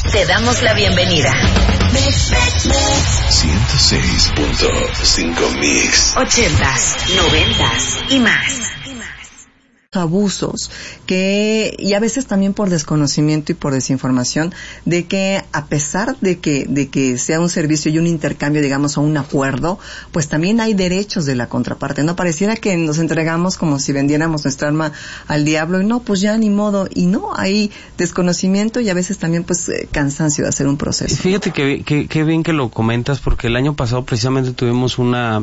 Te damos la bienvenida. 106.5 Mix. 80s, 90s y más. Abusos y a veces también por desconocimiento y por desinformación, de que a pesar de que sea un servicio y un intercambio, digamos, o un acuerdo, pues también hay derechos de la contraparte. No pareciera que nos entregamos como si vendiéramos nuestra alma al diablo y no, pues ya ni modo. Y no, hay desconocimiento y a veces también pues cansancio de hacer un proceso. Fíjate que bien que lo comentas, porque el año pasado precisamente tuvimos una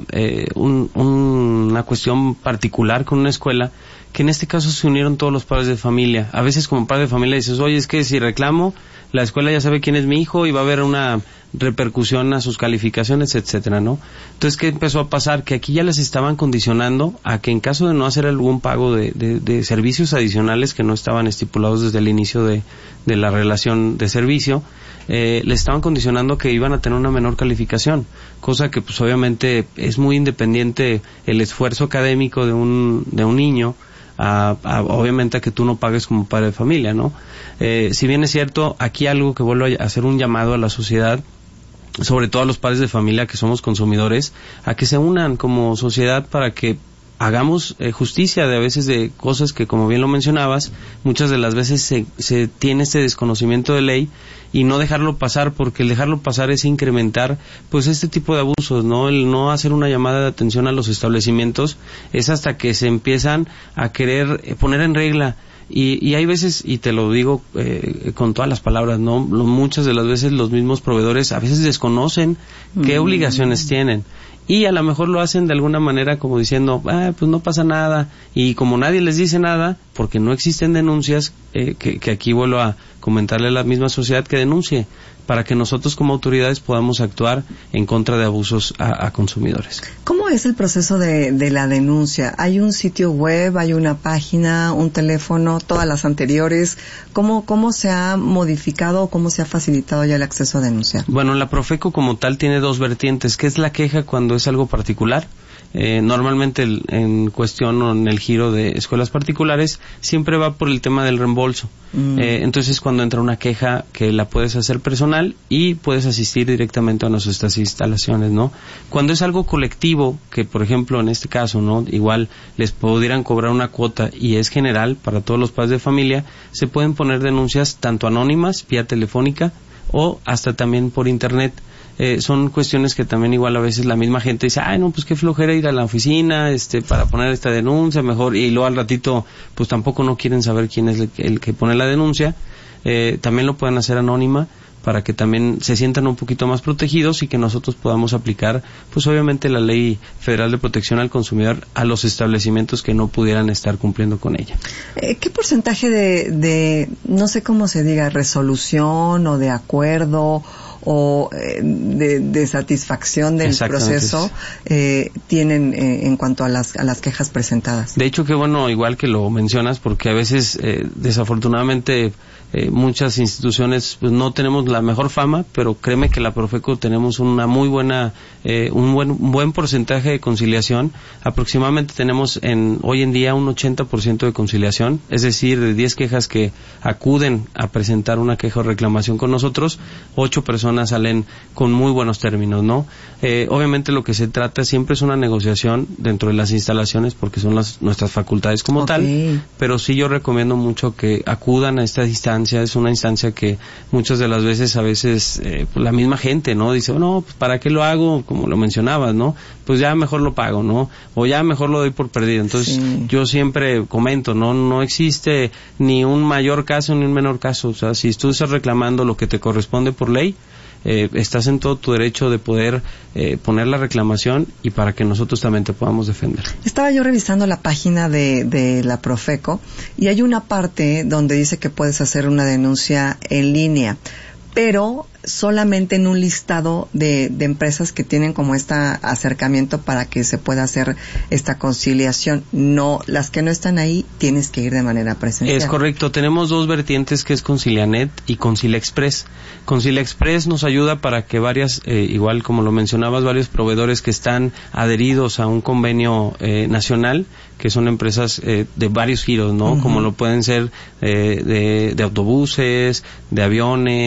cuestión particular con una escuela, que en este caso se unieron todos los padres de familia. A veces como padre de familia dices, oye, es que si reclamo, la escuela ya sabe quién es mi hijo y va a haber una repercusión a sus calificaciones, etcétera, ¿no? Entonces, ¿qué empezó a pasar? Que aquí ya les estaban condicionando a que en caso de no hacer algún pago de servicios adicionales que no estaban estipulados desde el inicio de la relación de servicio, les estaban condicionando que iban a tener una menor calificación, cosa que pues obviamente es muy independiente el esfuerzo académico de un niño obviamente a que tú no pagues como padre de familia, ¿no? Si bien es cierto, aquí algo que vuelvo a hacer un llamado a la sociedad, sobre todo a los padres de familia que somos consumidores, a que se unan como sociedad para que hagamos justicia de a veces de cosas que, como bien lo mencionabas, muchas de las veces se tiene este desconocimiento de ley, y no dejarlo pasar, porque el dejarlo pasar es incrementar pues este tipo de abusos, ¿no? El no hacer una llamada de atención a los establecimientos es hasta que se empiezan a querer poner en regla. Y hay veces, y te lo digo con todas las palabras, ¿no? Muchas de las veces los mismos proveedores a veces desconocen qué obligaciones tienen. Y a lo mejor lo hacen de alguna manera como diciendo, pues no pasa nada. Y como nadie les dice nada, porque no existen denuncias, que aquí vuelvo a comentarle a la misma sociedad que denuncie, para que nosotros como autoridades podamos actuar en contra de abusos a consumidores. ¿Cómo es el proceso de la denuncia? ¿Hay un sitio web, hay una página, un teléfono, todas las anteriores? ¿Cómo se ha modificado o cómo se ha facilitado ya el acceso a denunciar? Bueno, la Profeco como tal tiene dos vertientes, que es la queja cuando es algo particular. Normalmente en cuestión o en el giro de escuelas particulares siempre va por el tema del reembolso. Entonces cuando entra una queja que la puedes hacer personal y puedes asistir directamente a nuestras instalaciones, ¿no? Cuando es algo colectivo, que por ejemplo en este caso, ¿no? Igual les pudieran cobrar una cuota y es general para todos los padres de familia, se pueden poner denuncias tanto anónimas, vía telefónica, o hasta también por internet. Son cuestiones que también igual a veces la misma gente dice, no, pues qué flojera ir a la oficina para poner esta denuncia, mejor, y luego al ratito pues tampoco no quieren saber quién es el que pone la denuncia. También lo pueden hacer anónima, para que también se sientan un poquito más protegidos y que nosotros podamos aplicar pues obviamente la Ley Federal de Protección al Consumidor a los establecimientos que no pudieran estar cumpliendo con ella. ¿Qué porcentaje de no sé cómo se diga, resolución o de acuerdo o de satisfacción del proceso tienen en cuanto a las quejas presentadas? De hecho, qué bueno, igual que lo mencionas, porque a veces desafortunadamente muchas instituciones pues no tenemos la mejor fama, pero créeme que la Profeco tenemos una muy buena un buen porcentaje de conciliación. Aproximadamente tenemos hoy en día un 80% de conciliación, es decir, de 10 quejas que acuden a presentar una queja o reclamación con nosotros, 8 personas salen con muy buenos términos, ¿no? Obviamente lo que se trata siempre es una negociación dentro de las instalaciones, porque son nuestras facultades como tal, pero sí yo recomiendo mucho que acudan a esta instancia. Es una instancia que muchas de las veces, pues la misma gente, ¿no? Dice, no, pues ¿para qué lo hago? Como lo mencionabas, ¿no? Pues ya mejor lo pago, ¿no? O ya mejor lo doy por perdido. Entonces, yo siempre comento, no existe ni un mayor caso ni un menor caso. O sea, si tú estás reclamando lo que te corresponde por ley, estás en todo tu derecho de poder poner la reclamación y para que nosotros también te podamos defender. Estaba yo revisando la página de la Profeco y hay una parte donde dice que puedes hacer una denuncia en línea, pero solamente en un listado de empresas que tienen como este acercamiento para que se pueda hacer esta conciliación. No, las que no están ahí tienes que ir de manera presencial. Es correcto, tenemos dos vertientes, que es Concilianet y Concilia Express. Concilia Express nos ayuda para que varias, igual como lo mencionabas, varios proveedores que están adheridos a un convenio nacional, que son empresas de varios giros, ¿no? Como lo pueden ser de autobuses, de aviones,